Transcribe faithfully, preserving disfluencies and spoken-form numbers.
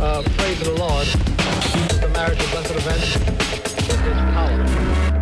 uh, praise the Lord. The marriage is a blessed event.